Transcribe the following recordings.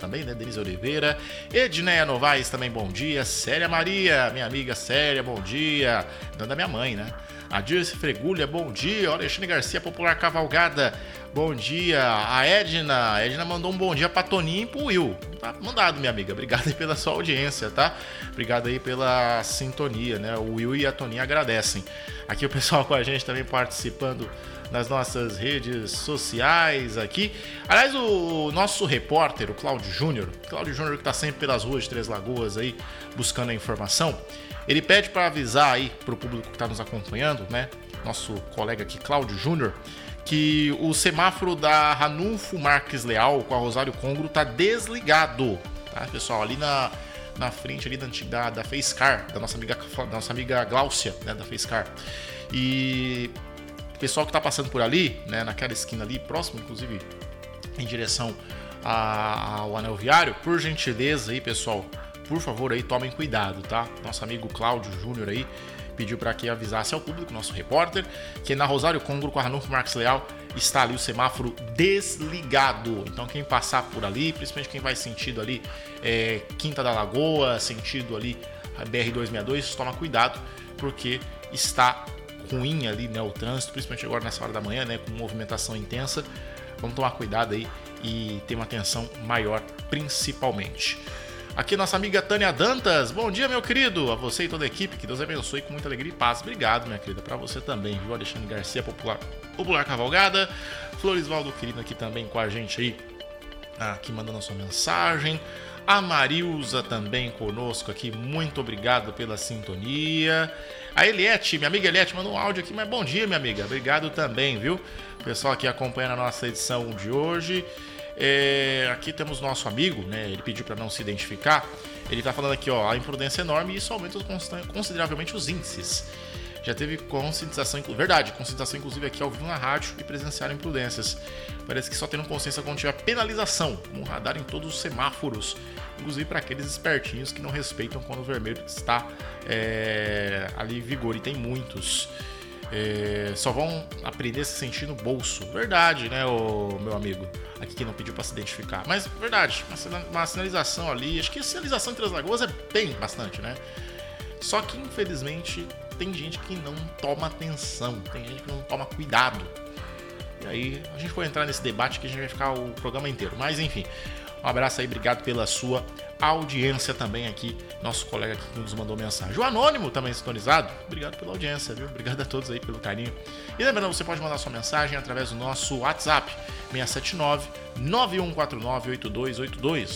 também, né? Denise Oliveira. Edneia Novaes também, bom dia. Célia Maria, minha amiga Célia, bom dia. Da minha mãe, né? A Dirce Fregulha, bom dia. Alexandre Garcia, Popular Cavalgada, bom dia. A Edna mandou um bom dia pra Toninho e pro Will. Tá mandado, minha amiga. Obrigado aí pela sua audiência, tá? Obrigado aí pela sintonia, né? O Will e a Toninha agradecem. Aqui o pessoal com a gente também participando nas nossas redes sociais aqui. Aliás, o nosso repórter, o Cláudio Júnior que tá sempre pelas ruas de Três Lagoas aí, buscando a informação, ele pede para avisar aí pro público que tá nos acompanhando, né? Nosso colega aqui, Cláudio Júnior, que o semáforo da Ranulfo Marques Leal com a Rosário Congro tá desligado, tá, pessoal? Ali na frente ali da Facecar, da nossa amiga Gláucia, né, da Facecar. E o pessoal que tá passando por ali, né, naquela esquina ali, próximo, inclusive, em direção ao anel viário, por gentileza aí, pessoal, por favor aí, tomem cuidado, tá? Nosso amigo Cláudio Júnior aí pediu para que avisasse ao público, nosso repórter, que na Rosário Congro com a Ranulfo Marques Leal está ali o semáforo desligado. Então quem passar por ali, principalmente quem vai sentido ali Quinta da Lagoa, sentido ali a BR-262, toma cuidado, porque está ruim ali, né, o trânsito, principalmente agora nessa hora da manhã, né, com movimentação intensa. Vamos tomar cuidado aí e ter uma atenção maior, principalmente. Aqui nossa amiga Tânia Dantas, bom dia, meu querido, a você e toda a equipe, que Deus abençoe com muita alegria e paz. Obrigado, minha querida, para você também, viu? Alexandre Garcia, Popular Cavalgada, Florisvaldo querido aqui também com a gente aí, aqui mandando a sua mensagem. A Marilza também conosco aqui, muito obrigado pela sintonia. A Eliette, minha amiga Eliette, mandou um áudio aqui, mas bom dia, minha amiga, obrigado também, viu? O pessoal aqui acompanhando a nossa edição de hoje. Aqui temos nosso amigo, né? Ele pediu para não se identificar. Ele tá falando aqui, ó, a imprudência é enorme e isso aumenta consideravelmente os índices. Já teve conscientização, conscientização inclusive aqui ao vivo na rádio e presenciaram imprudências. Parece que só tendo consciência quando tiver penalização, um radar em todos os semáforos, inclusive para aqueles espertinhos que não respeitam quando o vermelho está ali em vigor, e tem muitos. Só vão aprender a se sentir no bolso. Verdade, né, meu amigo? Aqui que não pediu para se identificar. Mas, verdade, uma sinalização ali. Acho que a sinalização em Três Lagoas tem bastante, né? Só que, infelizmente, tem gente que não toma atenção. Tem gente que não toma cuidado. E aí, a gente vai entrar nesse debate que a gente vai ficar o programa inteiro. Mas, enfim, um abraço aí, obrigado pela sua audiência também aqui, nosso colega aqui que nos mandou mensagem. O Anônimo também sintonizado, obrigado pela audiência, viu? Obrigado a todos aí pelo carinho. E lembrando, você pode mandar sua mensagem através do nosso WhatsApp, 679-9149-8282,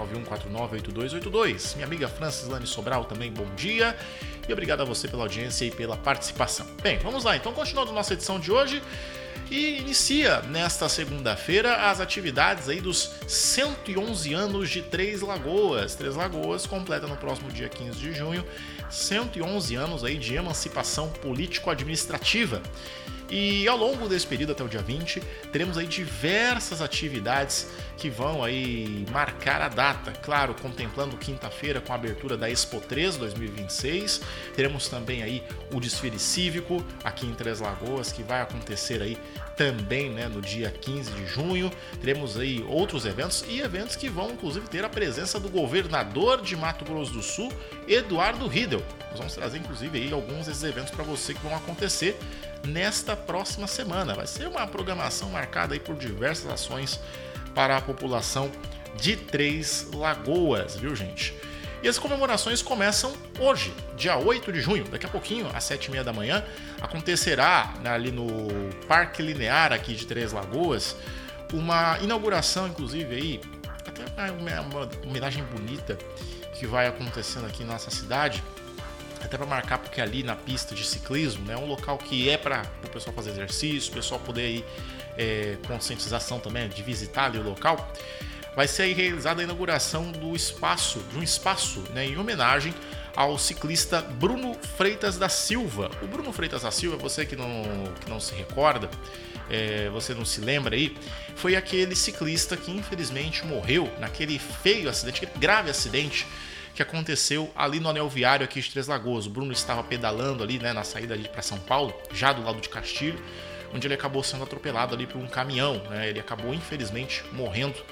99149-8282. Minha amiga Francislane Sobral também, bom dia. E obrigado a você pela audiência e pela participação. Bem, vamos lá, então, continuando nossa edição de hoje. E inicia nesta segunda-feira as atividades aí dos 111 anos de Três Lagoas. Três Lagoas completa no próximo dia 15 de junho 111 anos aí de emancipação político-administrativa. E ao longo desse período até o dia 20, teremos aí diversas atividades que vão aí marcar a data. Claro, contemplando quinta-feira com a abertura da Expo 3 2026. Teremos também aí o desfile cívico aqui em Três Lagoas, que vai acontecer aí também, né, no dia 15 de junho. Teremos aí outros eventos e eventos que vão inclusive ter a presença do governador de Mato Grosso do Sul, Eduardo Riedel. Nós vamos trazer inclusive aí alguns desses eventos para você que vão acontecer nesta próxima semana. Vai ser uma programação marcada aí por diversas ações para a população de Três Lagoas, viu, gente? E as comemorações começam hoje, dia 8 de junho. Daqui a pouquinho, às 7h30 da manhã, acontecerá ali no Parque Linear aqui de Três Lagoas uma inauguração, inclusive aí, até uma homenagem bonita que vai acontecendo aqui na nossa cidade, até para marcar, porque ali na pista de ciclismo, né, um local que é para o pessoal fazer exercício, o pessoal poder ir, conscientização também, de visitar ali o local. Vai ser aí realizada a inauguração de um espaço, né, em homenagem ao ciclista Bruno Freitas da Silva. O Bruno Freitas da Silva, você que não se recorda, você não se lembra aí, foi aquele ciclista que infelizmente morreu naquele feio acidente, aquele grave acidente que aconteceu ali no anel viário aqui de Três Lagoas. O Bruno estava pedalando ali, né, na saída ali para São Paulo, já do lado de Castilho, onde ele acabou sendo atropelado ali por um caminhão, né? Ele acabou infelizmente morrendo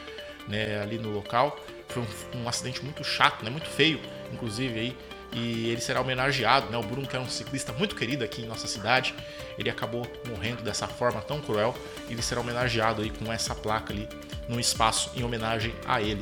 né, ali no local. Foi um acidente muito chato, né, muito feio, inclusive aí. E ele será homenageado, né? O Bruno, que era um ciclista muito querido aqui em nossa cidade, ele acabou morrendo dessa forma tão cruel. Ele será homenageado aí com essa placa ali num espaço em homenagem a ele.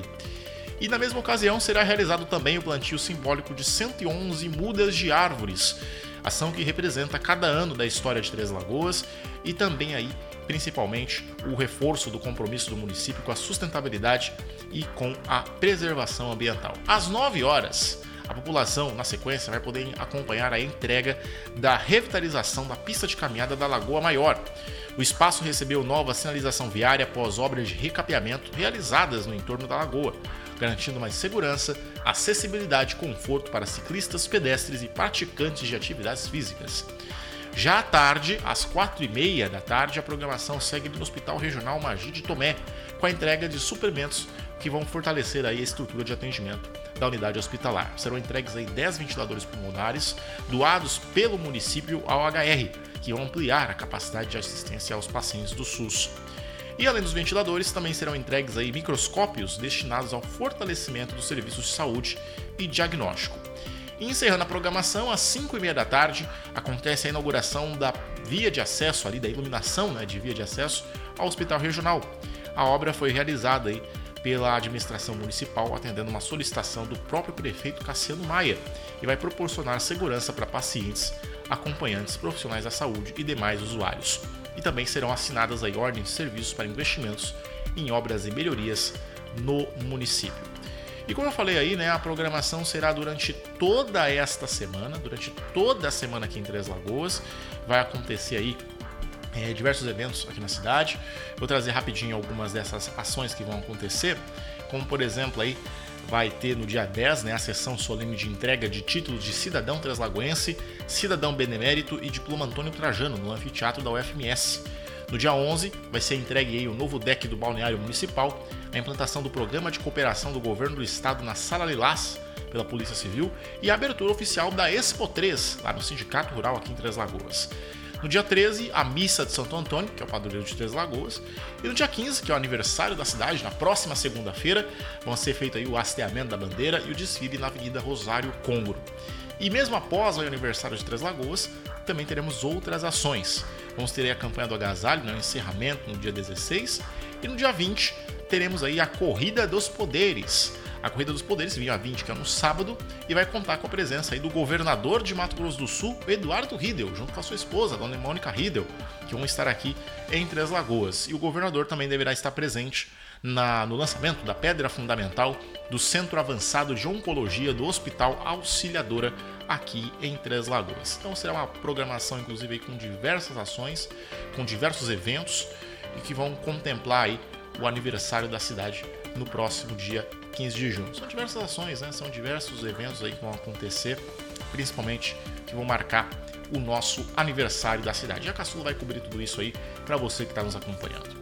E na mesma ocasião será realizado também o plantio simbólico de 111 mudas de árvores, ação que representa cada ano da história de Três Lagoas e também aí, principalmente, o reforço do compromisso do município com a sustentabilidade e com a preservação ambiental. Às 9 horas, a população, na sequência, vai poder acompanhar a entrega da revitalização da pista de caminhada da Lagoa Maior. O espaço recebeu nova sinalização viária após obras de recapeamento realizadas no entorno da lagoa, garantindo mais segurança, acessibilidade e conforto para ciclistas, pedestres e praticantes de atividades físicas. Já à tarde, às 4h30 da tarde, a programação segue no Hospital Regional Magi de Tomé, com a entrega de suprimentos que vão fortalecer aí a estrutura de atendimento da unidade hospitalar. Serão entregues aí 10 ventiladores pulmonares doados pelo município ao HR, que vão ampliar a capacidade de assistência aos pacientes do SUS. E além dos ventiladores, também serão entregues aí microscópios destinados ao fortalecimento dos serviços de saúde e diagnóstico. E encerrando a programação, às 5h30 da tarde, acontece a inauguração da via de acesso, ali da iluminação, né, de via de acesso ao Hospital Regional. A obra foi realizada aí pela administração municipal, atendendo uma solicitação do próprio prefeito Cassiano Maia, e vai proporcionar segurança para pacientes, acompanhantes, profissionais da saúde e demais usuários. E também serão assinadas aí ordens de serviços para investimentos em obras e melhorias no município. E como eu falei aí, né, a programação será durante toda esta semana, durante toda a semana aqui em Três Lagoas. Vai acontecer aí diversos eventos aqui na cidade. Vou trazer rapidinho algumas dessas ações que vão acontecer, como por exemplo aí vai ter no dia 10, né, a sessão solene de entrega de títulos de cidadão treslagoense, cidadão benemérito e diploma Antônio Trajano no anfiteatro da UFMS. No dia 11 vai ser entregue aí o novo deck do balneário municipal, a implantação do programa de cooperação do governo do estado na Sala Lilás pela Polícia Civil e a abertura oficial da Expo 3, lá no Sindicato Rural aqui em Três Lagoas. No dia 13, a Missa de Santo Antônio, que é o padroeiro de Três Lagoas. E no dia 15, que é o aniversário da cidade, na próxima segunda-feira, vão ser feito aí o hasteamento da bandeira e o desfile na Avenida Rosário Congro. E mesmo após o aniversário de Três Lagoas, também teremos outras ações. Vamos ter aí a campanha do agasalho, né, o encerramento no dia 16. E no dia 20, teremos aí a Corrida dos Poderes. A Corrida dos Poderes, dia 20, que é no sábado, e vai contar com a presença aí do governador de Mato Grosso do Sul, Eduardo Riedel, junto com a sua esposa, a dona Mônica Riedel, que vão estar aqui em Três Lagoas. E o governador também deverá estar presente no lançamento da pedra fundamental do Centro Avançado de Oncologia do Hospital Auxiliadora aqui em Três Lagoas. Então será uma programação, inclusive, aí, com diversas ações, com diversos eventos, e que vão contemplar aí o aniversário da cidade no próximo dia 15 de junho. São diversas ações, né? São diversos eventos aí que vão acontecer, principalmente que vão marcar o nosso aniversário da cidade. E a Caçula vai cobrir tudo isso aí para você que está nos acompanhando.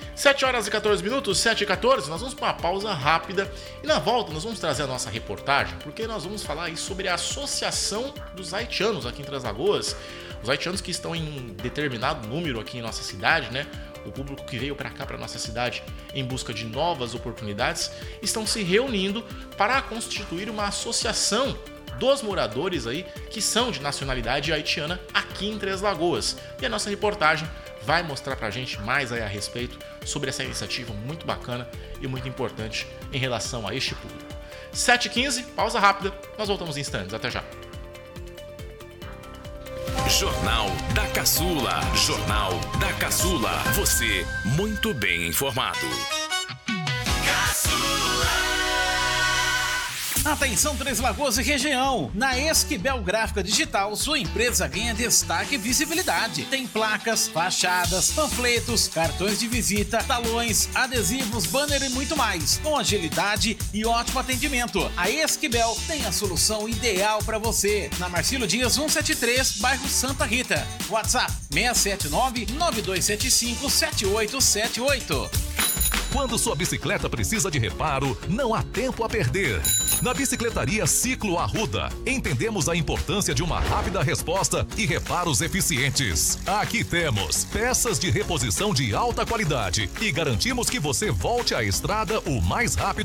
7 horas e 14 minutos, 7h14, nós vamos para uma pausa rápida e na volta nós vamos trazer a nossa reportagem, porque nós vamos falar aí sobre a Associação dos Haitianos aqui em Três Lagoas. Os haitianos que estão em determinado número aqui em nossa cidade, né? O público que veio para cá, para nossa cidade, em busca de novas oportunidades, estão se reunindo para constituir uma associação dos moradores aí que são de nacionalidade haitiana aqui em Três Lagoas. E a nossa reportagem vai mostrar pra gente mais aí a respeito sobre essa iniciativa muito bacana e muito importante em relação a este público. 7h15, pausa rápida, nós voltamos em instantes, até já. Jornal da Caçula. Jornal da Caçula. Você muito bem informado. Atenção Três Lagoas e região, na Esquibel Gráfica Digital sua empresa ganha destaque e visibilidade. Tem placas, fachadas, panfletos, cartões de visita, talões, adesivos, banner e muito mais, com agilidade e ótimo atendimento. A Esquibel tem a solução ideal para você, na Marcílio Dias 173, bairro Santa Rita. WhatsApp 679-9275-7878. Quando sua bicicleta precisa de reparo, não há tempo a perder. Na Bicicletaria Ciclo Arruda, entendemos a importância de uma rápida resposta e reparos eficientes. Aqui temos peças de reposição de alta qualidade e garantimos que você volte à estrada o mais rápido